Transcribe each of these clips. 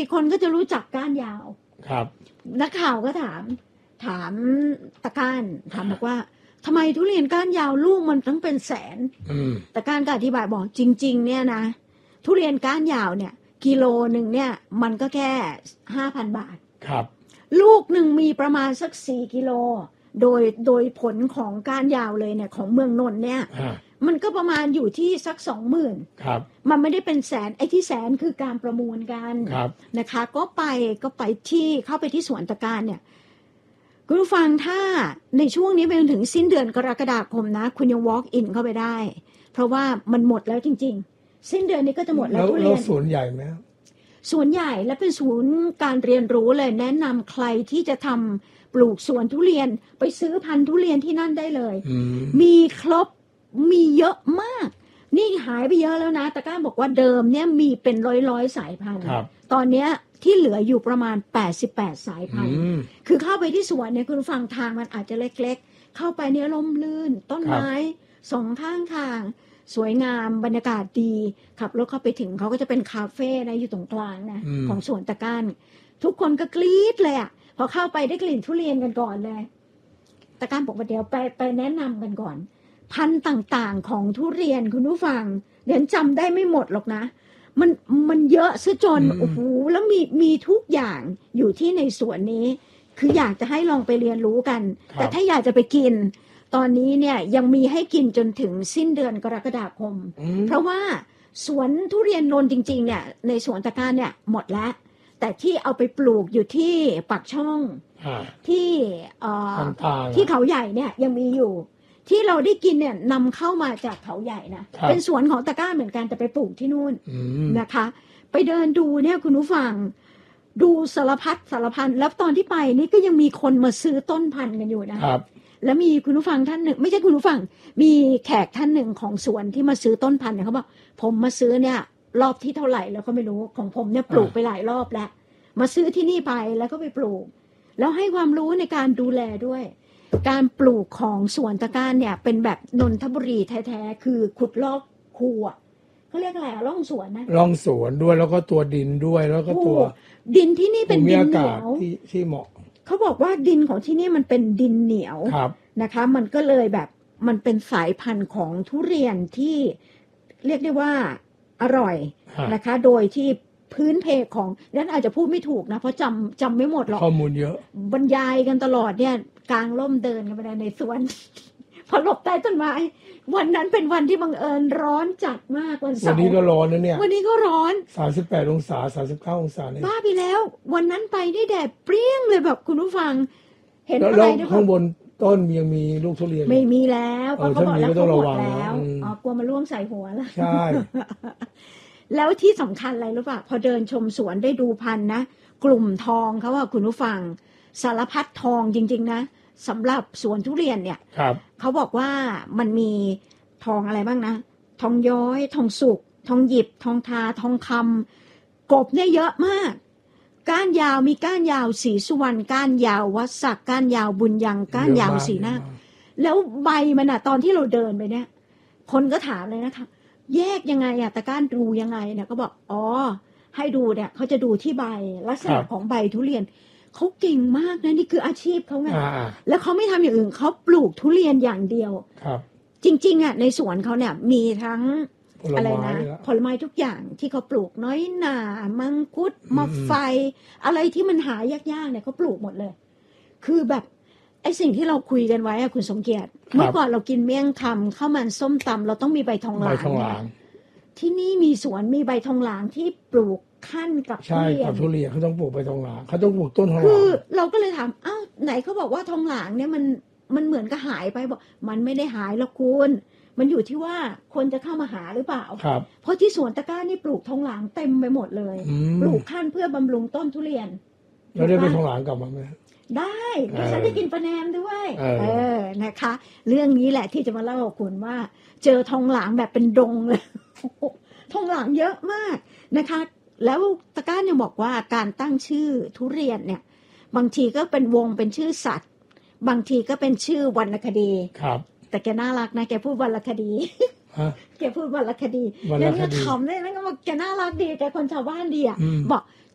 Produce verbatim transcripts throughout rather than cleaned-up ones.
คนก็จะรู้จักก้านยาวครับนักข่าวก็ถามถามตะก้านถามบอกว่าทำไมทุเรียนก้านยาวลูกมันต้องเป็นแสนตะก้านก็อธิบายบอกจริงๆเนี่ยนะทุเรียนก้านยาวเนี่ยกิโลหนึ่งเนี่ยมันก็แค่ห้าพันบาทครับลูกหนึ่งมีประมาณสักสี่กิโลโดยโดยผลของก้านยาวเลยเนี่ยของเมืองนนท์เนี่ยมันก็ประมาณอยู่ที่สักสองหมื่นมันไม่ได้เป็นแสนไอ้ที่แสนคือการประมูลกันนะคะก็ไปก็ไปที่เข้าไปที่สวนตะการเนี่ยคุณผู้ฟังถ้าในช่วงนี้ไปจนถึงสิ้นเดือนกรกฎาคมนะคุณยัง walk in เข้าไปได้เพราะว่ามันหมดแล้วจริงๆสิ้นเดือนนี้ก็จะหมดแล้วทุเรียนแล้วสวนใหญ่ไหมสวนใหญ่และเป็นศูนย์การเรียนรู้เลยแนะนำใครที่จะทำปลูกสวนทุเรียนไปซื้อพันธุ์ทุเรียนที่นั่นได้เลยมีครบมีเยอะมากนี่หายไปเยอะแล้วนะตะก้าบอกว่าเดิมเนี่ยมีเป็นร้อยร้อยสายพันธุ์ตอนนี้ที่เหลืออยู่ประมาณแปดสิบแปดสายพันธุ์คือเข้าไปที่สวนเนี่ยคุณฟังทางมันอาจจะเล็กๆเข้าไปเนี่ยร่มรื่นต้นไม้สองข้างทางสวยงามบรรยากาศดีขับรถเข้าไปถึงเขาก็จะเป็นคาเฟ่นะอยู่ตรงกลางนะของสวนตะก้านทุกคนก็กรี๊ดเลยอ่ะพอเข้าไปได้กลิ่นทุเรียนกันก่อนเลยตะก้านบอกว่าเดี๋ยวไปไปแนะนำกันก่อนพันธุ์ต่างๆของทุเรียนคุณผู้ฟังเดี๋ยวจำได้ไม่หมดหรอกนะมันมันเยอะซะจนโอ้โหแล้วมีมีทุกอย่างอยู่ที่ในสวนนี้คืออยากจะให้ลองไปเรียนรู้กันแต่ถ้าอยากจะไปกินตอนนี้เนี่ยยังมีให้กินจนถึงสิ้นเดือนกรกฎาคมเพราะว่าสวนทุเรียนนนท์จริงๆเนี่ยในสวนตะการเนี่ยหมดแล้วแต่ที่เอาไปปลูกอยู่ที่ปากช่องที่เอ่อที่เขาใหญ่เนี่ยยังมีอยู่ที่เราได้กินเนี่ยนำเข้ามาจากเขาใหญ่นะเป็นสวนของตะก้าเหมือนกันแต่ไปปลูกที่นู่นนะคะไปเดินดูเนี่ยคุณผู้ฟังดูสารพัดสารพันแล้วตอนที่ไปนี่ก็ยังมีคนมาซื้อต้นพันธุ์กันอยู่นะครับแล้วมีคุณผู้ฟังท่านหนึ่งไม่ใช่คุณผู้ฟังมีแขกท่านหนึ่งของสวนที่มาซื้อต้นพันธุ์เนี่ยเขาบอกผมมาซื้อเนี่ยรอบที่เท่าไหร่แล้วก็ไม่รู้ของผมเนี่ยปลูกไปหลายรอบแล้วมาซื้อที่นี่ไปแล้วก็ไปปลูกแล้วให้ความรู้ในการดูแลด้วยการปลูกของสวนตะการเนี่ยเป็นแบบนนทบุรีแท้ๆคือขุดลอกคูอ่ะเขาเรียกอะไรร่องสวนนะร่องสวนด้วยแล้วก็ตัวดินด้วยแล้วก็ตัวดินที่นี่เป็นดินเหนียวที่ที่เหมาะเขาบอกว่าดินของที่นี่มันเป็นดินเหนียวนะคะมันก็เลยแบบมันเป็นสายพันธุ์ของทุเรียนที่เรียกได้ว่าอร่อยนะคะโดยที่พื้นเพของนั้นอาจจะพูดไม่ถูกนะเพราะจำจำไม่หมดหรอกข้อมูลเยอะบรรยายกันตลอดเนี่ยกลางร่มเดินกันไปในสวน พอหลบใต้ต้นไม้วันนั้นเป็นวันที่บังเอิญร้อนจัดมากวันเสาร์วันนี้ก็ร้อนนะเนี่ยวันนี้ก็ร้อนสามสิบแปดองศาสามสิบเก้าองศาเนี่ยบ้าไปแล้ววันนั้นไปได้แดดเปรี้ยงเลยแบบคุณผู้ฟังเห็นอะไรข้างบนต้นยังมีลูกทุเรียนไม่มีแล้วเพราะเขาบอกแล้วเขาหมดแล้วอ๋อกลัวมาล่วงใส่หัวแล้วใช่แล้วที่สำคัญอะไรรู้ป่ะพอเดินชมสวนได้ดูพันธุ์นะกลุ่มทองเขาว่าคุณผู้ฟังสารพัดทองจริงๆนะสำหรับสวนทุเรียนเนี่ยเขาบอกว่ามันมีทองอะไรบ้างนะทองย้อยทองสุกทองหยิบทองทาทองคำกบเนี่ยเยอะมากก้านยาวมีก้านยาวศรีสุวรรณก้านยาววัดศักดิ์ก้านยาวบุญยังก้านยาวศรีนาคแล้วใบมันอะตอนที่เราเดินไปเนี่ยคนก็ถามเลยนะคะแยกยังไงอะแต่ก้านดูยังไงเนี่ยก็บอกอ๋อให้ดูเนี่ยเขาจะดูที่ใบลักษณะของใบทุเรียนเขาเก่งมากนะนี่คืออาชีพเขาไงแล้วเขาไม่ทำอย่างอื่นเขาปลูกทุเรียนอย่างเดียวจริงๆอ่ะในสวนเขาเนี่ยมีทั้งอะไรนะผลไม้ทุกอย่างที่เขาปลูกน้อยหน่ามังคุดมะไฟอะไรที่มันหายากๆเนี่ยเขาปลูกหมดเลยคือแบบไอ้สิ่งที่เราคุยกันไว้อะคุณสมเกียรติเมื่อก่อนเรากินเมี่ยงคำข้าวมันส้มตำเราต้องมีใบทองหลางที่นี่มีสวนมีใบทองหลางที่ปลูกขั้นกับทุเรียนใช่กับทุเรียนเขาต้องปลูกใบทองหลางเขาต้องปลูกต้นทองหลางคือเราก็เลยถามอ้าวไหนเขาบอกว่าทองหลางเนี่ยมันมันเหมือนกับหายไปบอกมันไม่ได้หายหรอกคุณมันอยู่ที่ว่าคนจะเข้ามาหาหรือเปล่าเพราะที่สวนตะก้านี่ปลูกทองหลางเต็มไปหมดเลยปลูกขั้นเพื่อบำรุงต้นทุเรียนแล้วได้เป็นทองหลางกลับมาไหมได้ดิฉันได้กินปลาแนมด้วยเออนะคะเรื่องนี้แหละที่จะมาเล่ากับคุณว่าเจอทองหลางแบบเป็นดงเลยทองหลางเยอะมากนะคะแล้วตะก้ายังบอกว่าการตั้งชื่อทุเรียนเนี่ยบางทีก็เป็นวงเป็นชื่อสัตว์บางทีก็เป็นชื่อวรรณคดีครับแต่แกน่ารักนะแกพูดวรรณคดีแกพูดวรรณคดีแล้วก็ขำเลยแล้วก็บอกแกน่ารักดีแกคนชาวบ้านดีอ่ะบอก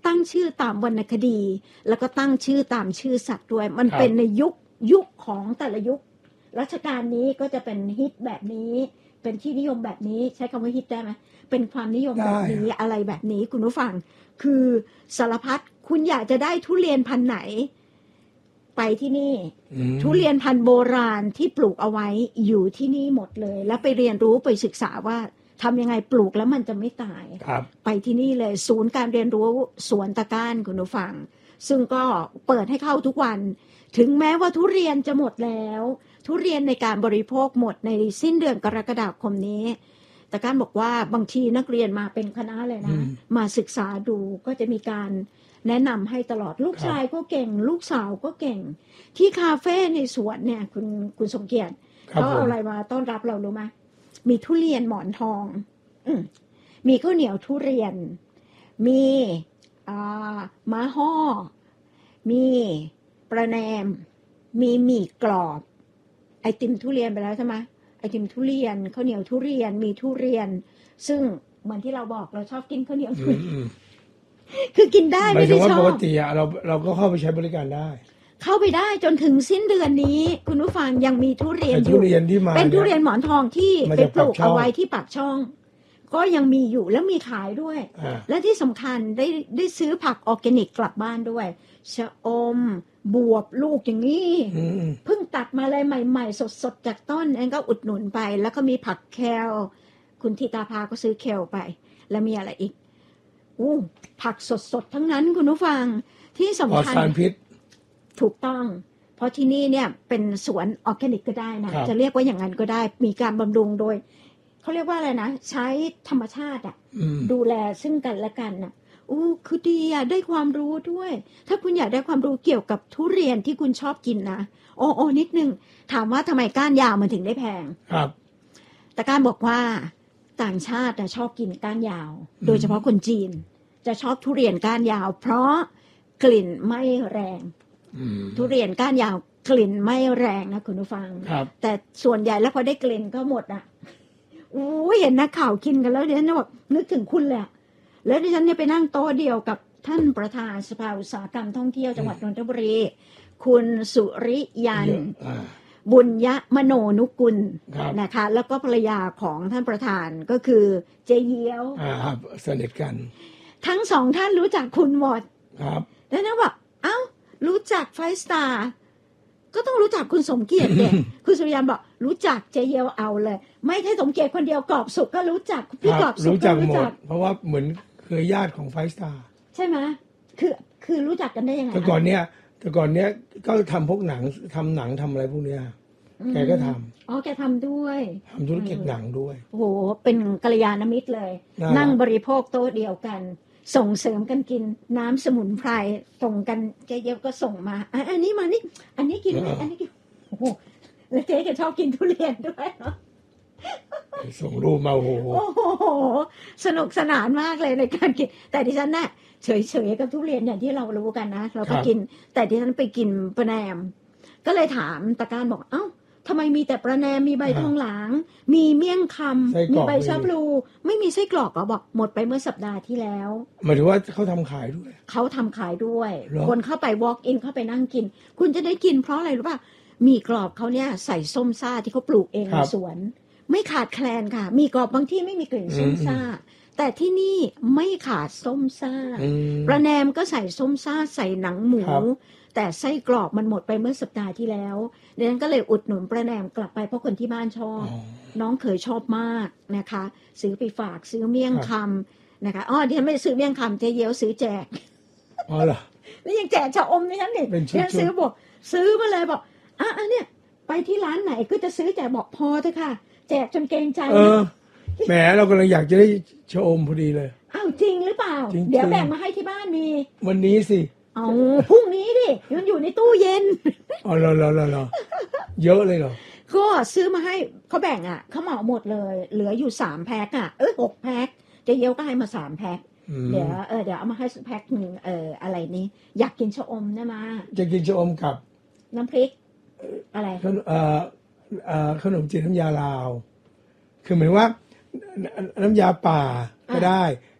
ตั้งชื่อตามวรรณคดี แล้วก็ตั้งชื่อตามชื่อสัตว์ด้วย มันเป็นในยุคยุคของแต่ละยุครัชกาลนี้ก็จะเป็นฮิตแบบนี้เป็นที่นิยมแบบนี้ใช้คำว่าฮิตได้ไหมเป็นความนิยมแบบนี้อะไรแบบนี้คุณผู้ฟังคือสารพัดคุณอยากจะได้ทุเรียนพันธุ์ไหนไปที่นี่ทุเรียนพันธุ์โบราณที่ปลูกเอาไว้อยู่ที่นี่หมดเลยแล้วไปเรียนรู้ไปศึกษาว่าทำยังไงปลูกแล้วมันจะไม่ตายไปที่นี่เลยศูนย์การเรียนรู้สวนตะก้านคุณผู้ฟังซึ่งก็เปิดให้เข้าทุกวันถึงแม้ว่าทุเรียนจะหมดแล้วทุเรียนในการบริโภคหมดในสิ้นเดือนกรกฎาคมนี้ตะก้านบอกว่าบางทีนักเรียนมาเป็นคณะเลยนะมาศึกษาดูก็จะมีการแนะนำให้ตลอดลูกชายก็เก่งลูกสาวก็เก่งที่คาเฟ่ในสวนเนี่ยคุณคุณสมเกียรติเขาเอาอะไรมาต้อนรับเรารู้ไหมมีทุเรียนหมอนทองอืมมีข้าวเหนียวทุเรียนมีอ่าม้าห่อมีประแนมมีหมี่กรอบไอติมทุเรียนไปแล้วใช่ไหมไอติมทุเรียนข้าวเหนียวทุเรียนมีทุเรียนซึ่งเหมือนที่เราบอกเราชอบกินข้าวเหนียวทุเรียนคือกินได้ไม่ได้ชอบปกติอะเราเราก็เข้าไปใช้บริการได้เข้าไปได้จนถึงสิ้นเดือนนี้คุณผู้ฟังยังมีทุเรียนอยู่เป็นทุเรียนหมอนทองที่ไปปลูกเอาไว้ที่ปากช่องก็ยังมีอยู่แล้วมีขายด้วยและที่สำคัญได้ได้ซื้อผักออร์แกนิกกลับบ้านด้วยชะอมบวบลูกอย่างนี้เพิ่งตัดมาเลยใหม่ๆสดๆจากต้นเองก็อุดหนุนไปแล้วก็มีผักแคลคุณธิตาภาก็ซื้อแคลไปแล้วมีอะไรอีกอู้ผักสดๆทั้งนั้นคุณผู้ฟังที่สำคัญปลอดสารพิษถูกต้องเพราะที่นี่เนี่ยเป็นสวนออร์แกนิกก็ได้นะจะเรียกว่าอย่างนั้นก็ได้มีการบำรุงโดยเขาเรียกว่าอะไรนะใช้ธรรมชาติอ่ะดูแลซึ่งกันและกันน่ะอู้คือดีอ่ะได้ความรู้ด้วยถ้าคุณอยากได้ความรู้เกี่ยวกับทุเรียนที่คุณชอบกินนะโอ้โอ้นิดนึงถามว่าทำไมก้านยาวมันถึงได้แพงครับแต่ก้านบอกว่าต่างชาติชอบกินก้านยาวโดยเฉพาะคนจีนจะชอบทุเรียนก้านยาวเพราะกลิ่นไม่แรงทุเรียนก้านยาวกลิ่นไม่แรงนะคุณผู้ฟังแต่ส่วนใหญ่แล้วพอได้กลิ่นก็หมดอ่ะโอ้เห็นนักข่าวกินกันแล้วเนี่ยนะแบบนึกถึงคุณเลยแล้วดิฉันเนี่ยไปนั่งโต๊ะเดียวกับท่านประธานสภาอุตสาหกรรมท่องเที่ยวจังหวัดนนทบุรีคุณสุริยันบุญยมโนนุกุลนะคะแล้วก็ภรรยาของท่านประธานก็คือเจเยียวครับสนิทกันทั้งสองท่านรู้จักคุณหมดครับแล้วนะบอกเอ้ารู้จักไฟสตาร์ก็ต้องรู้จักคุณสมเกียรติเนี่ย คุณสุริยันบอกรู้จักเจเยียวเอาเลยไม่ใช่สมเกียรติคนเดียวกอบสุขก็รู้จักพี่กอบสุขก็รู้จักเพราะว่าเหมือนเคยญาติของไฟสตาร์ใช่ไหมคือคือรู้จักกันได้ยังไงแต่ก่อนเนี้ยแต่ก่อนเนี้ยก็ทำพวกหนังทำหนังทำอะไรพวกเนี้ยแกก็ทำอ๋อแกทำด้วยทำธุรกิจหนังด้วยโอ้โหเป็นกัลยาณมิตรเลยนั่งบริโภคโต๊ะเดียวกันส่งเสริมกันกินน้ำสมุนไพรส่งกันเจ๊เย็บก็ส่งมาอันนี้มานี่อันนี้กินไหมอันนี้กินโอ้โหแล้วเจ๊ก็ชอบกินทุเรียนด้วยเนาะส่งรูปมาโอ้โหสนุกสนานมากเลยในการกินแต่ดิฉันน่ะเฉยๆกับทุเรียนอย่างที่เรารู้กันนะเราก็กินแต่ดิฉันไปกินประแนมก็เลยถามตะการบอกเอ้าทำไมมีแต่ประแนมมีใบทองหลางมีเมี่ยงคำมีใบชะพลูไม่มีไส้กรอกเหรอบอกหมดไปเมื่อสัปดาห์ที่แล้วหมายถึงว่าเขาทำขายด้วยเขาทำขายด้วยคนเข้าไป walk in เข้าไปนั่งกินคุณจะได้กินเพราะอะไรรู้ป่ะมีกรอบเขาเนี่ยใส่ส้มซ่าที่เขาปลูกเองในสวนไม่ขาดแคลนค่ะมีกรอบบางที่ไม่มีกลิ่นส้มซ่าแต่ที่นี่ไม่ขาดส้มซ่าประแนมก็ใส่ส้มซ่าใส่หนังหมูแต่ไส้กรอกมันหมดไปเมื่อสัปดาห์ที่แล้วดังนั้นก็เลยอุดหนุนประแนมกลับไปเพราะคนที่บ้านชอบน้องเคยชอบมากนะคะซื้อไปฝากซื้อเมี่ยงคำนะคะอ๋อที่ฉันไม่ได้ซื้อเมี่ยงคำเจ๊เยียวซื้อแจกอ๋อเหรอแล้วยังแจกชะอมนี่ฉันนี่ฉันซื้อบอกซื้อมาเลยบอกอ่ะอันเนี้ยไปที่ร้านไหนก็จะซื้อแจกบอกพอเถอะค่ะแจกจนเกรงใจเออแหมเรากำลังอยากจะได้ชะอมพอดีเลยอ้าวจริงหรือเปล่าเดี๋ยวแบ่งมาให้ที่บ้านมีวันนี้สิเอาพรุ่งนี้ดิมันอยู่ในตู้เย็นอ๋อเหรอเหรอเหรอเยอะเลยเหรอก็ซื้อมาให้เขาแบ่งอ่ะเขาเหมาหมดเลยเหลืออยู่สามแพ็คอ่ะเออหกแพ็คเจ๊เยียวก็ให้มาสามแพ็คเดี๋ยวเออเดี๋ยวเอามาให้แพ็คหนึ่งเอออะไรนี้อยากกินชะอมนะมาจะกินชะอมกับน้ำพริกอะไรเอ่อเอ่อขนมจีนน้ำยาลาวคือเหมือนว่าน้ำยาป่าก็ได้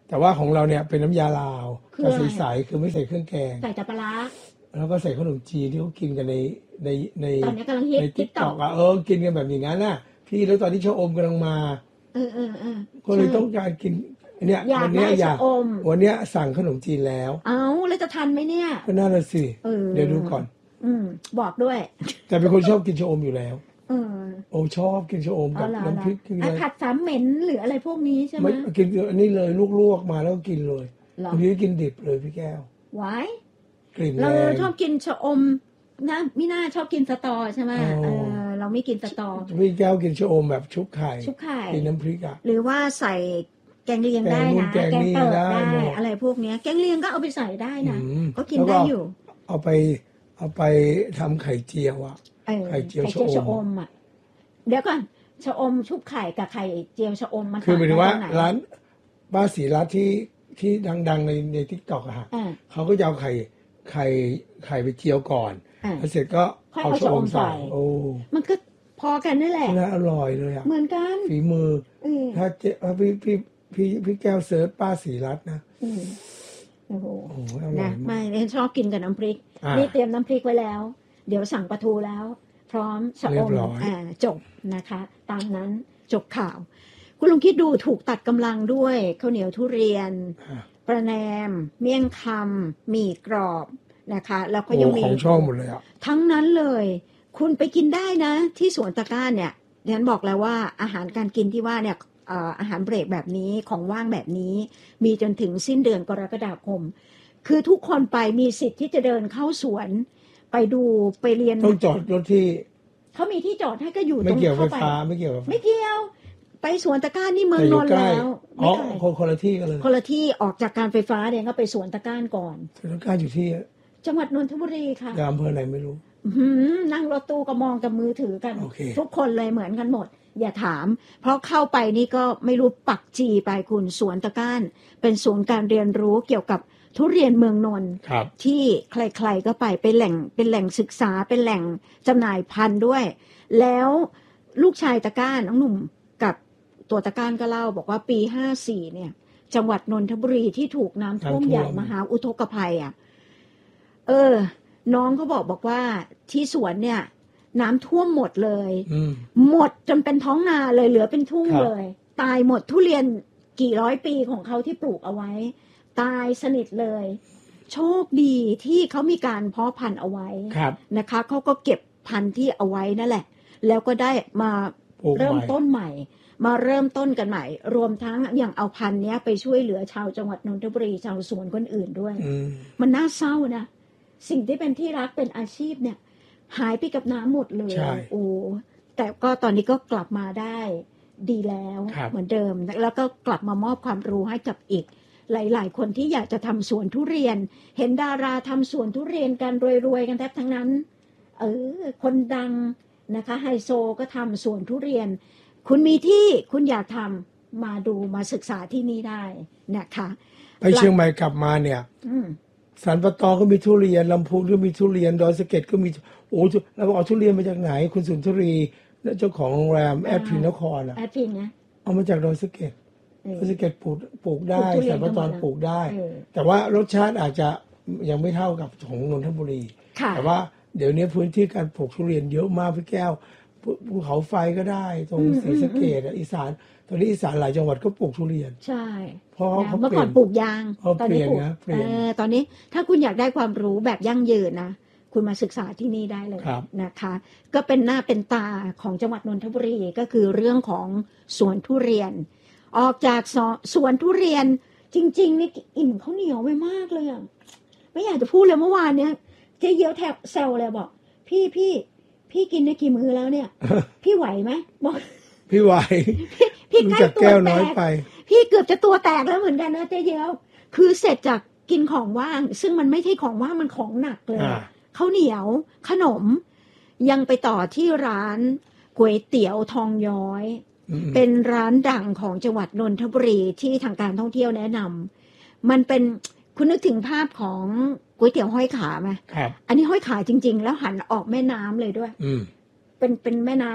แต่ว่าของเราเนี่ยเป็นน้ำยาลาวคือจะอะไรใสๆคือไม่ใส่เครื่องแกงใส่แต่ปลาร้าแล้วก็ใส่ขนมจีนที่เขากินกันในในในตอนนี้กำลังฮิตในติ๊กต็อก TikTok อ่ะเออกินกันแบบอย่างนั้นน่ะพี่แล้วตอนที่ชะอมกำลังมาเออเออเออก็เลยใช่ต้องการกินอันเนี้ยอยากวัเนี้ยได้อยากชะอมวันเนี้ยสั่งขนมจีนแล้วเอาแล้วจะทันไหมเนี่ยก็น่าละสิเออเดี๋ยวดูก่อนอืม บอกด้วยแต่เป็นคนชอบกินชะอมอยู่แล้วเออโอ้ชอบกินชะอมเอากับล่ะน้ำพริกกินอ่ะเลยผัดสามเหม็นหรืออะไรพวกนี้ใช่ไหมไม่กินอันนี้เลยลวกๆมาแล้วก็กินเลยเหรอบางทีก็กินดิบเลยพี่แก้วไว้กลิ่นเราแรงชอบกินชะอมนะมิน่าชอบกินสตอใช่ไหมอ๋อเออเราไม่กินสตอพี่แก้วกินชะอมแบบชุบไข่ชุบไข่กินน้ำพริกอ่ะหรือว่าใส่แกงเลียงได้นะแกงนู่นแกงนี่เปิดได้ได้หมดอะไรพวกเนี้ยแกงเลียงก็เอาไปใส่ได้นะอืมก็กินแล้วได้อยู่เอาไปเอาไปทำไข่เจียวอ่ะเออไข่เจียวไข่เจียวชะชะออมมอ่ะเดี๋ยวก่อนชะอมชุบไข่กับไข่เจียวชะอมมันคือหมายถึงว่าต่งกันตรงไหนร้านบ้านศรีรัตน์ที่ที่ดังๆในในทิกตอกอะฮะอ่าเขาก็จะเอาไข่ไข่ไข่ไปเจียวก่อนอ่าแล้วเสร็จก็ค่อยเอาเอาชะอมชะอมใส่ใส่โอ้มันก็พอกันนั่นแหละน่าอร่อยเลยอ่ะเหมือนกันฝีมือเออถ้าเจถ้าพี่พี่พี่พี่แก้วเซิร์ชป้าศรีรัตน์นะอืมโอ้โหโอ้โหอร่อนะยมาไม่กเรนชอบกินกับน้ำพริกอ่านี่นี่เตรียมน้ำพริกไว้แล้ว เดี๋ยวสั่งปลาทูแล้ว พร้อมชะเรีอยบมร้อยอ่าจบนะคะ ตามนั้นจบข่าว คุณลุงคิดดูถูกตัดกำลังด้วยข้าวเหนียวทุเรียนอ่ะประแนม เมี่ยงคำหมี่กรอบนะคะ แล้วก็โอ้ยังมีของชอบหมดเลยอ่ะทั้งนั้นเลย คุณไปกินได้นะ ที่สวนตะกร้าเนี่ยดิฉันบอกแล้วว่าอาหารการกินที่ว่าเนี่ยเอ่ออาหารเบรกแบบนี้ของว่างแบบนี้ มีจนถึงสิ้นเดือนกรกฎาคม คือทุกคนไปมีสิทธิ์ที่จะเดินเข้าสวน ไปดูไปเรียนต้องจอดรถที่เขามีที่จอดให้ก็อยู่ตไม่รงเกี่ยวไฟเข้าไปฟ้าไม่เกี่ยวกับไม่เกี่ยว ไปสวนตะกร้านี่เมืองแต่อน ยู่นท์ใกล้แล้วอ๋อไม่ไกลคนคนละที่กันเลยคนละที่ออกจากการไฟฟ้าเนี่ยก็ไปสวนตะกร้าก่อนสถานการณ์อยู่ที่จังหวัดนนทบุรีค่ะยามอำเภอไหนไม่รู้อื้อหือนั่งรถตู้ก็มองกับมือถือกันโอเคทุกคนเลยเหมือนกันหมด อย่าถาม เพราะเข้าไปนี่ก็ไม่รู้ปักจีไปคุณสวนตะกร้าน เป็นศูนย์การเรียนรู้เกี่ยวกับทุเรียนเมืองนนท์ครับที่ใครๆก็ไปเป็นแหล่งเป็นแหล่งศึกษาเป็นแหล่งจำหน่ายพันธุ์ด้วย แล้วลูกชายตะกร้าน้องหนุ่มกับตัวตะกร้านก็เล่าบอกว่าปีห้าสี่เนี่ย จังหวัดนนทบุรีที่ถูกน้ำท่วมน้ำท่วมใหญ่มหาอุทกภัยอ่ะ เออ น้องเขาบอกบอกว่าที่สวนเนี่ย น้ำท่วมหมดเลยอืมหมดจนเป็นท้องนาเลยเหลือเป็นทุ่งครับเลย ตายหมดทุเรียนกี่ร้อยปีของเขาที่ปลูกเอาไว้ ตายสนิทเลย โชคดีที่เขามีการเพาะพันธุ์เอาไว้ครับนะคะเขาก็เก็บพันธุ์ที่เอาไว้นั่นแหละ แล้วก็ได้มาปลูกเริ่มใหม่ต้นใหม่ มาเริ่มต้นกันใหม่ รวมทั้งอย่างเอาพันธุ์เนี้ยไปช่วยเหลือชาวจังหวัดนนทบุรีชาวสวนคนอื่นด้วยอืมมันน่าเศร้านะ สิ่งที่เป็นที่รักเป็นอาชีพเนี่ย หายไปกับน้ำหมดเลยใช่โอ้แต่ก็ตอนนี้ก็กลับมาได้ดีแล้วครับเหมือนเดิม แล้วก็กลับมามอบความรู้ให้กับอีก หลาย ๆ คนที่อยากจะทำสวนทุเรียน เห็นดาราทำสวนทุเรียนกันรวยๆกันแทบทั้งนั้น เออ คนดังนะคะไฮโซก็ทำสวนทุเรียน คุณมีที่คุณอยากทำมาดูมาศึกษาที่นี่ได้นะคะไปเชียงใหม่กลับมาเนี่ยอืมสันปะตองก็มีทุเรียนลำพูนก็มีทุเรียนดอยสะเก็ดก็มีโอ้เราเอาทุเรียนมาจากไหน คุณสุนทรีเจ้าของโรงแรมแอดพินนครอ่ะแอดพินนะเอามาจากดอยสะเก็ดเออดอยสะเก็ดปลูกปลูกได้ปลูกทุเรียสันนปะตองทั้งหมดนะปลูกได้เออแต่ว่ารสชาติอาจจะยังไม่เท่ากับของนนทบุรีค่ะแต่ว่าเดี๋ยวนี้พื้นที่การปลูกทุเรียนเยอะมากพี่แก้วภูภูเขาไฟก็ได้ ตรงอืมศรีสะเกษอ่ะอีสานตอนนี้อีสานหลายจังหวัดก็ปลูกทุเรียนใช่เพราะนะเขาเมื่อเปลี่ก่อย นนปลูกยางเขาตอนนี้ปลูกเปลี่ยนนะเปลี่ยนเออตอนนี้ถ้าคุณอยากได้ความรู้แบบยั่งยืนนะคุณมาศึกษาที่นี่ได้เลยครับนะคะ ก็เป็นหน้าเป็นตาของจังหวัดนนทบุรีก็คือเรื่องของสวนทุเรียน ออกจากสสวนทุเรียนจริงๆนี่อิ่มข้าวเหนียวไปมากเลยอ่ะไม่อยากจะพูดเลยเมื่อวานเนี้ยเจ๊เยียวแทบแซวเลยบอก พี่พี่พี่กินได้กี่มื้อแล้วเนี่ย พี่ไหวไหมบอกพี่ไหวพี่รู้ใกล้จักตัวแก้วแตน้อยกไปพี่เกือบจะตัวแตกแล้วเหมือนกันนะเจ๊เยียวคือเสร็จจากกินของว่าง ซึ่งมันไม่ใช่ของว่างมันของหนักเลยอ่าข้าวเหนียว ขนม ยังไปต่อที่ร้านก๋วยเตี๋ยวทองย้อยอืมเป็นร้านดังของจังหวัดนนทบุรีที่ทางการท่องเที่ยวแนะนำมันเป็นคุณนึกถึงภาพของก๋วยเตี๋ยวห้อยขาไหมครับอันนี้ห้อยขาจริง ๆ แล้วหันออกแม่น้ำเลยด้วยอืมเป็นเป็นแม่น้ำเนี่ย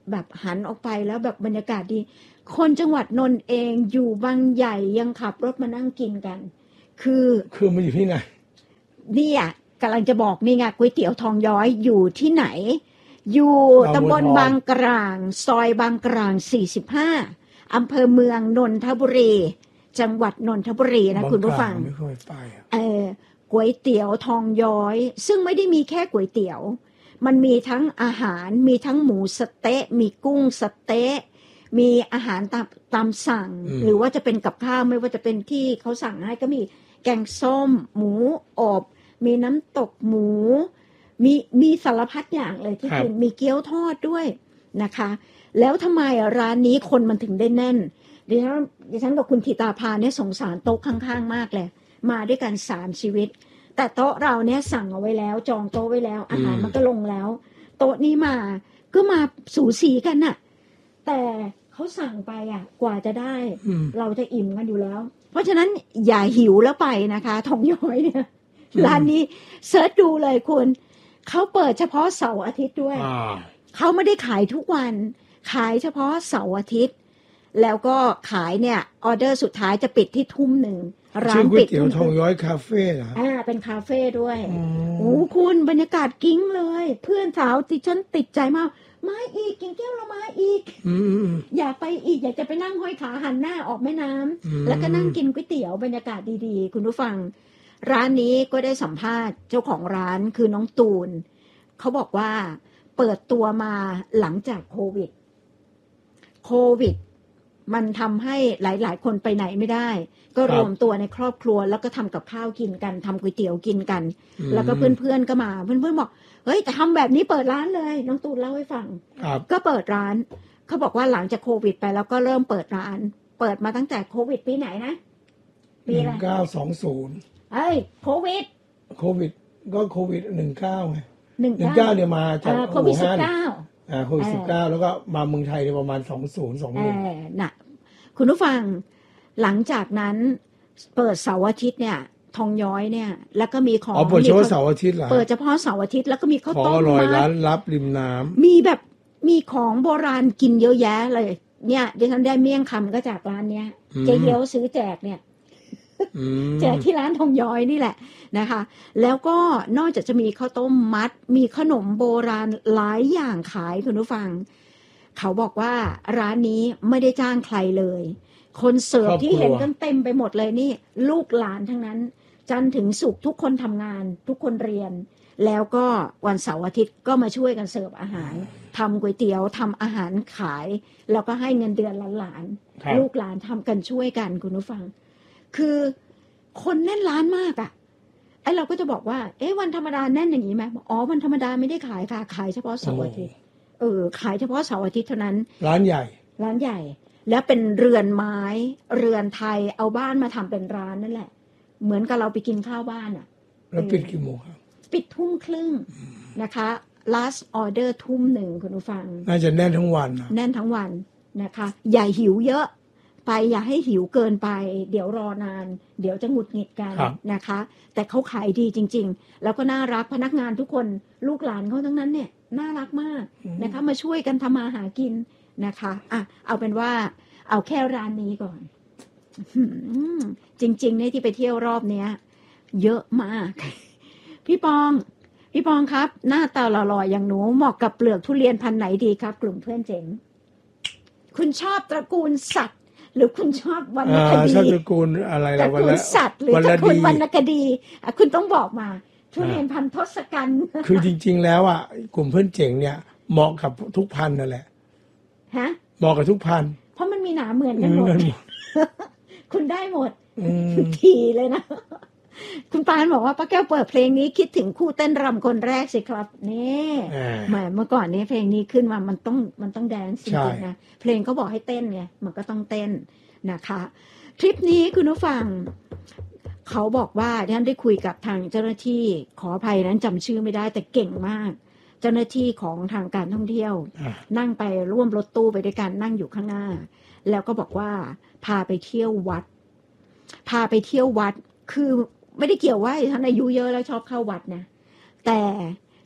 แบบหันออกไปแล้วแบบบรรยากาศดีคนจังหวัดนนท์เองอยู่บางใหญ่ยังขับรถมานั่งกินกัน คือคือมันอยู่ที่ไหนนี่อ่ะกำลังจะบอกนี่ไงก๋วยเตี๋ยวทองย้อยอยู่ที่ไหน อยู่ตำบลบางกลางซอยบางกลางสี่สิบห้าอำเภอเมืองนนทบุรีจังหวัดนนทบุรีนะคุณผู้ฟังไม่เคยไปอ่ะเออก๋วยเตี๋ยวทองย้อยซึ่งไม่ได้มีแค่ก๋วยเตี๋ยวมันมีทั้งอาหารมีทั้งหมูสะเต๊ะมีกุ้งสะเต๊ะมีอาหารตามตามสั่งหรือว่าจะเป็นกับข้าวไม่ว่าจะเป็นที่เขาสั่งให้ก็มีแกงส้มหมูอบมีน้ำตกหมูมีมีสารพัดอย่างเลยที่กินมีเกี๊ยวทอดด้วยนะคะแล้วทำไมร้านนี้คนมันถึงได้แน่นดิฉันดิฉันกับคุณธิตาภาเนี่ยสงสารโต๊ะข้างๆมากเลยมาด้วยกันสามชีวิตแต่โต๊ะเราเนี่ยสั่งเอาไว้แล้วจองโต๊ะไว้แล้วอาหารมันก็ลงแล้วโต๊ะนี้มาก็มาสูสีกันน่ะแต่เขาสั่งไปอ่ะกว่าจะได้เราจะอิ่มกันอยู่แล้วเพราะฉะนั้นอย่าหิวแล้วไปนะคะทองย้อยเนี่ยร้านนี้เสิร์ชดูเลยคุณเขาเปิดเฉพาะเสาร์อาทิตย์ด้วยเขาไม่ได้ขายทุกวันขายเฉพาะเสาร์อาทิตย์แล้วก็ขายเนี่ยออเดอร์สุดท้ายจะปิดที่ทุ่มหนึ่งร้านปิดชื่อก๋วยเตี๋ยวทองย้อยคาเฟ่เหรออ่าเป็นคาเฟ่ด้วยโอ้คุณบรรยากาศกิ้งเลยเพื่อนสาวที่ฉันติดใจมากมาอีกกินแก้วละมาอีกอยากไปอีกอยากจะไปนั่งห้อยขาหันหน้าออกแม่น้ำแล้วก็นั่งกินก๋วยเตี๋ยวบรรยากาศดีๆคุณผู้ฟังร้านนี้ก็ได้สัมภาษณ์เจ้าของร้านคือน้องตูนเขาบอกว่าเปิดตัวมาหลังจากโควิดโควิดมันทำให้หลายๆคนไปไหนไม่ได้ก็รวมตัวในครอบครัวแล้วก็ทำกับข้าวกินกันทำก๋วยเตี๋ยวกินกันแล้วก็เพื่อนๆก็มาเพื่อนๆบอกเฮ้ยแต่ทำแบบนี้เปิดร้านเลยน้องตูนเล่าให้ฟังก็เปิดร้านเขาบอกว่าหลังจากโควิดไปแล้วก็เริ่มเปิดร้านเปิดมาตั้งแต่โควิดปีไหนนะปีอะไรหนึ่งเก้าสองศูนย์เอ้ยโควิดโควิดก็โควิดหนึ่งเก้าไงหนึ่งเก้าเนี่ยมาจากโควิดสิบเก้าอ่าโควิดสิบเก้าแล้วก็มาเมืองไทยในประมาณสองศูนย์สองหนึ่งน่ะคุณผู้ฟังหลังจากนั้นเปิดเสาร์อาทิตย์เนี่ยทองย้อยเนี่ยแล้วก็มีของอ๋อเปิดเฉพาะเสาร์อาทิตย์เหรอเปิดเฉพาะเสาร์อาทิตย์แล้วก็มีข้าวต้มมัดร้านลับริมน้ำมีแบบมีของโบราณกินเยอะแยะเลยเนี่ยดิฉันได้เมี่ยงคำก็จากร้านเนี้ยเจ๊เยียวซื้อแจกเนี่ยแจกที่ร้านทองย้อยนี่แหละนะคะแล้วก็นอกจากจะมีข้าวต้มมัดมีขนมโบราณหลายอย่างขายคุณผู้ฟังเขาบอกว่าร้านนี้ไม่ได้จ้างใครเลยคนเสิร์ฟที่เห็นกันเต็มไปหมดเลยนี่ลูกหลานทั้งนั้นจันทร์ถึงศุกร์ทุกคนทำงานทุกคนเรียนแล้วก็วันเสาร์อาทิตย์ก็มาช่วยกันเสิร์ฟอาหารทำก๋วยเตี๋ยวทำอาหารขายแล้วก็ให้เงินเดือนหลานๆลูกหลานทำกันช่วยกันคุณผู้ฟังคือคนแน่นร้านมากอ่ะไอเราก็จะบอกว่าเอ๊ะวันธรรมดาแน่นอย่างนี้ไหมอ๋อวันธรรมดาไม่ได้ขายค่ะขายเฉพาะเสาร์อาทิตย์เออขายเฉพาะเสาร์อาทิตย์เท่านั้นร้านใหญ่ร้านใหญ่แล้วเป็นเรือนไม้เรือนไทยเอาบ้านมาทำเป็นร้านนั่นแหละเหมือนกับเราไปกินข้าวบ้านอ่ะแล้วปิดกี่โมงครับปิดทุ่มครึ่งนะคะ last order ทุ่มหนึ่งคุณผู้ฟังน่าจะแน่นทั้งวันแน่นทั้งวันนะคะอย่าหิวเยอะไปอย่าให้หิวเกินไปเดี๋ยวรอนานเดี๋ยวจะหงุดหงิดกันนะคะแต่เขาขายดีจริงๆแล้วก็น่ารักพนักงานทุกคนลูกหลานเขาทั้งนั้นเนี่ยน่ารักมากนะคะมาช่วยกันทำมาหากินนะคะอ่ะเอาเป็นว่าเอาแค่ร้านนี้ก่อนจริงๆเนี่ยที่ไปเที่ยวรอบเนี้ยเยอะมากพี่ปองพี่ปองครับหน้าตาหล่อๆอย่างหนูเหมาะกับเปลือกทุเรียนพันธุ์ไหนดีครับกลุ่มเพื่อนเจ๋งคุณชอบตระกูลสัตว์หรือคุณชอบวรรณคดีชอบตระกูลอะไรตระกูลสัตว์หรือตระกูลวรรณคดีคุณต้องบอกมาทุเรียนพันธุ์ทศกัณฐ์คือจริงๆแล้วอ่ะกลุ่มเพื่อนเจ๋งเนี่ยเหมาะกับทุกพันธุ์นั่นแหละฮะเหมาะกับทุกพันธุ์เพราะมันมีหนาเหมือนกันหมดคุณได้หมดทีเลยนะคุณปานบอกว่าป้าแก้วเปิดเพลงนี้คิดถึงคู่เต้นรำคนแรกสิครับนี่หมายเมื่อก่อนนี้เพลงนี้ขึ้นมามันต้องมันต้องแดนซ์จริงๆนะเพลงเขาบอกให้เต้นไงมันก็ต้องเต้นนะคะทริปนี้คุณผู้ฟังเขาบอกว่าท่านได้คุยกับทางเจ้าหน้าที่ขออภัยนั้นจำชื่อไม่ได้แต่เก่งมากเจ้าหน้าที่ของทางการท่องเที่ยวนั่งไปร่วมรถตู้ไปด้วยกันนั่งอยู่ข้างหน้าแล้วก็บอกว่าพาไปเที่ยววัดพาไปเที่ยววัดคือไม่ได้เกี่ยวว่าท่านอายุเยอะแล้วชอบเข้าวัดนะแต่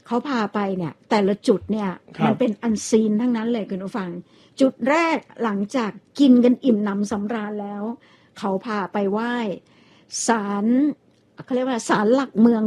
เขาพาไปเนี่ยแต่ละจุดเนี่ยมันเป็นอันซีนทั้งนั้นเลยคุณผู้ฟังจุดแรกหลังจากกินกันอิ่มหนำสำราญแล้วเขาพาไปไหว้ศาลเขาเรียกว่าศาลหลักเมือง